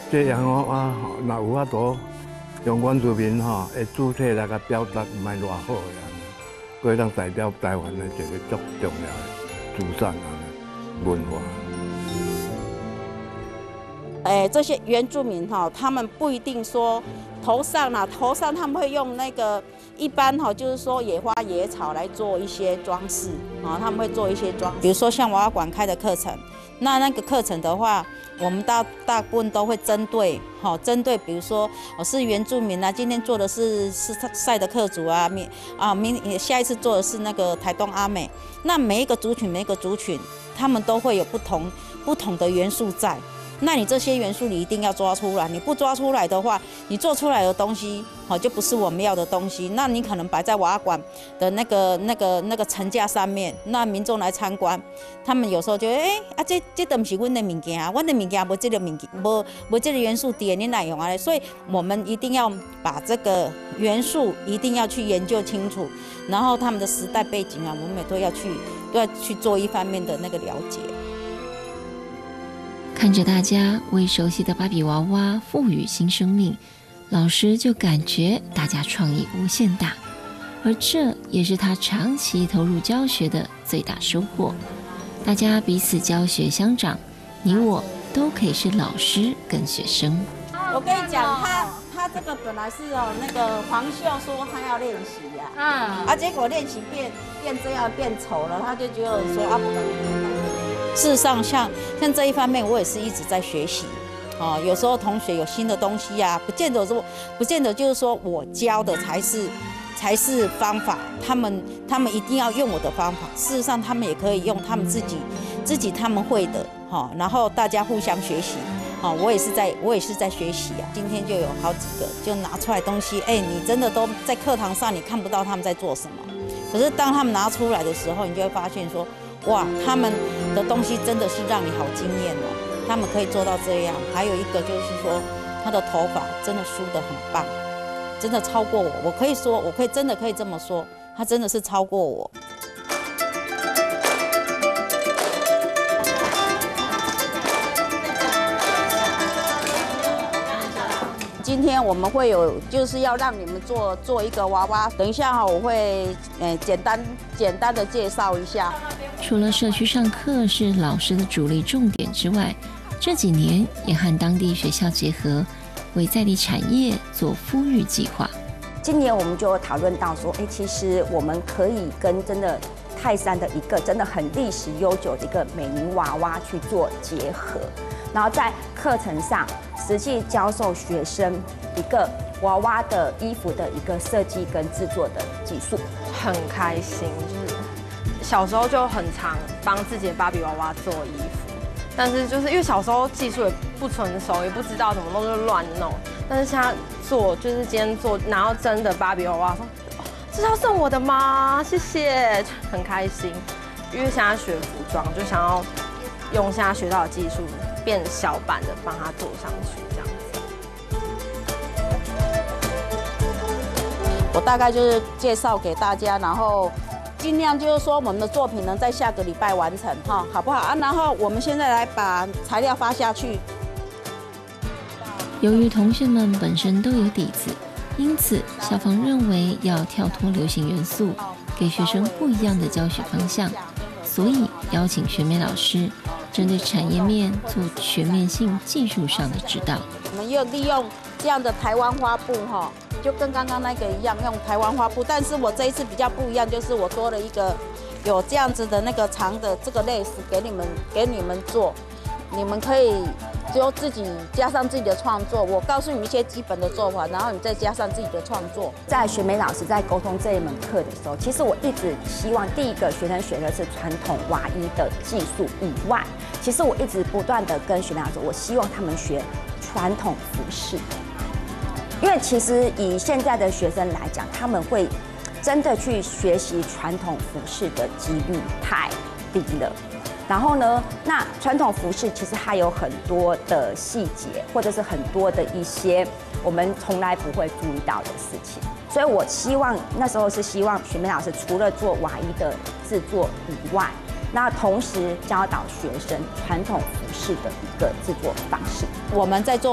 这洋娃娃吼，若有法度用原住民吼的主体来甲表达，唔系偌好呀。可以当代表台湾的一个足重要的资产啊文化。 这些原住民哈，他们不一定说头上他们会用那个一般哈，就是说野花野草来做一些装饰啊，他们会做一些装饰，比如说像娃娃馆开的课程，那个课程的话，我们大部分都会针对比如说我是原住民啊，今天做的是赛德克族啊，下一次做的是那个台东阿美，那每一个族群，他们都会有不同的元素在。那你这些元素你一定要抓出来，你不抓出来的话，你做出来的东西就不是我们要的东西。那你可能摆在娃娃馆的那个层架上面，那民众来参观，他们有时候就这都不是我的物件，我的物件无这个物件，无这个元素在你哪用啊？所以我们一定要把这个元素一定要去研究清楚，然后他们的时代背景啊，我们也都要去做一方面的那个了解。 看着大家为熟悉的芭比娃娃赋予新生命，老师就感觉大家创意无限大，而这也是他长期投入教学的最大收获。大家彼此教学相长，你我都可以是老师跟学生。 我跟你讲，他这个本来是那个黄秀说他要练习呀，结果练习变这样变丑了，他就觉得说不可能。事实上，像这一方面，我也是一直在学习。有时候同学有新的东西啊，不见得就是说我教的才是方法，他们一定要用我的方法。事实上，他们也可以用他们自己他们会的，然后大家互相学习。我也是在学习啊。今天就有好几个就拿出来东西，你真的都在课堂上你看不到他们在做什么，可是当他们拿出来的时候，你就会发现说，哇，他们的东西真的是让你好惊艳哦！他们可以做到这样。还有一个就是说，他的头发真的梳得很棒，真的超过我。我真的可以这么说，他真的是超过我。今天我们会有，就是要让你们做一个娃娃。等一下我会简单的介绍一下。 除了社区上课是老师的主力重点之外，这几年也和当地学校结合，为在地产业做孵育计划。 今年我们就讨论到说，其实我们可以跟真的泰山的一个真的很历史悠久的一个美龄娃娃去做结合，然后在课程上实际教授学生一个娃娃的衣服的一个设计跟制作的技术， 很开心。就是小时候就很常帮自己的芭比娃娃做衣服，但是就是因为小时候技术也不成熟，也不知道怎么弄就乱弄。但是现在就是今天拿到真的芭比娃娃，说这是要送我的吗？谢谢，很开心。因为现在学服装，就想要用现在学到的技术变小版的帮它做上去，这样子。 我大概就是介绍给大家，然后尽量就是说我们的作品能在下个礼拜完成，好不好啊？然后我们现在来把材料发下去。 由于同学们本身都有底子，因此校方认为要跳脱流行元素，给学生不一样的教学方向，所以邀请学美老师针对产业面做全面性技术上的指导。 我们又利用这样的台湾花布就跟刚刚那个一样，用台湾花布，但是我这一次比较不一样，就是我多了一个有这样子的那个长的这个类似给你们做，你们可以就自己加上自己的创作。我告诉你们一些基本的做法，然后你再加上自己的创作。 在学美老师在沟通这一门课的时候，其实我一直希望第一个学生学的是传统娃衣的技术以外，其实我一直不断的跟学美老师，我希望他们学传统服饰。因为其实以现在的学生来讲，他们会真的去学习传统服饰的几率太低了。然后呢，那传统服饰其实还有很多的细节，或者是很多的一些我们从来不会注意到的事情。所以我希望那时候是希望学美老师除了做娃衣的制作以外，那同时教导学生传统服饰的一个制作方式。 我们在做